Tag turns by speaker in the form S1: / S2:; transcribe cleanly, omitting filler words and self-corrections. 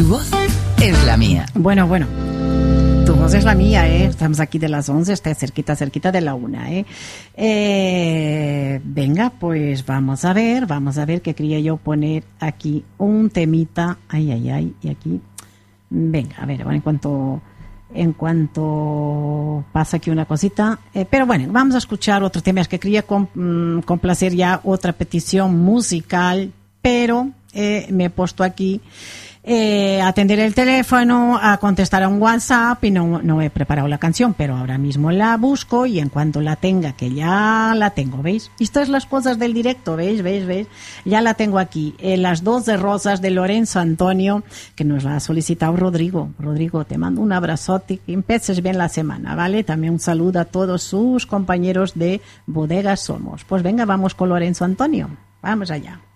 S1: voz es la mía.
S2: Bueno. Tu voz es la mía, ¿eh? Estamos aquí de las 11, está cerquita de la 1, ¿eh? Venga, pues vamos a ver que quería yo poner aquí un temita. Ay, y aquí. Venga, a ver, en cuanto pasa aquí una cosita. Pero bueno, vamos a escuchar otro tema. Es que quería complacer ya otra petición musical, pero me he puesto aquí atender el teléfono, a contestar a un WhatsApp y no he preparado la canción, pero ahora mismo la busco y en cuanto la tenga, que ya la tengo, ¿veis? Estas son las cosas del directo, ¿veis? Ya la tengo aquí. Las 12 rosas de Lorenzo Antonio, que nos la ha solicitado Rodrigo. Rodrigo, te mando un abrazote, que empieces bien la semana, ¿vale? También un saludo a todos sus compañeros de Bodega Somos. Pues venga, vamos con Lorenzo Antonio. Vamos allá.